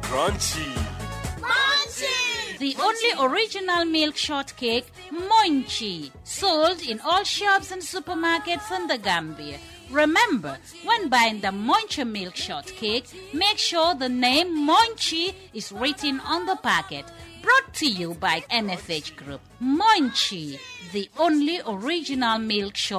crunchy. Munchie! The only original milk shortcake, Munchie, sold in all shops and supermarkets in the Gambia. Remember, when buying the Munchie milk shortcake, make sure the name Munchie is written on the packet. Brought to you by NFH Group. Munchie, the only original milk shortcake.